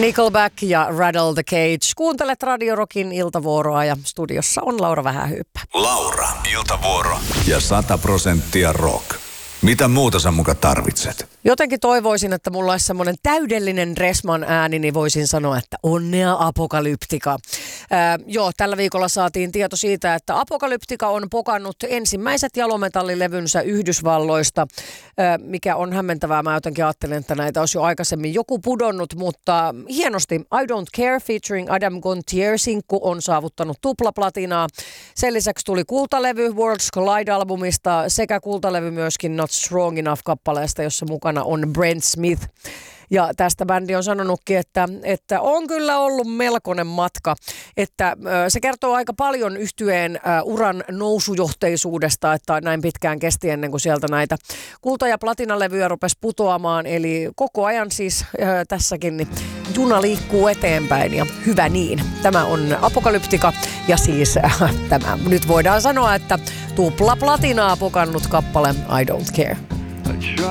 Nickelback ja Rattle the Cage. Kuuntelet Radio Rockin iltavuoroa ja studiossa on Laura Vähähyyppä. Laura, iltavuoro ja 100% rock. Mitä muuta sä muka tarvitset? Jotenkin toivoisin, että mulla olisi semmoinen täydellinen Dressman ääni, niin voisin sanoa, että onnea Apokalyptika. Tällä viikolla saatiin tieto siitä, että Apokalyptika on pokannut ensimmäiset jalometallilevynsä Yhdysvalloista, mikä on hämmentävää. Mä jotenkin ajattelen, että näitä olisi jo aikaisemmin joku pudonnut, mutta hienosti I Don't Care featuring Adam Gontier-sinkku on saavuttanut tuplaplatinaa. Sen lisäksi tuli kultalevy Worlds Collide-albumista sekä kultalevy myöskin Not Strong Enough-kappaleesta, jossa mukana on Brent Smith. Ja tästä bändi on sanonutkin, että on kyllä ollut melkoinen matka. Että se kertoo aika paljon yhtyeen uran nousujohteisuudesta, että näin pitkään kesti ennen kuin sieltä näitä kulta- ja platinalevyjä rupesi putoamaan. Eli koko ajan siis tässäkin niin juna liikkuu eteenpäin ja hyvä niin. Tämä on Apokalyptika ja siis tämä nyt voidaan sanoa, että tupla platinaa pokannut kappale I Don't Care.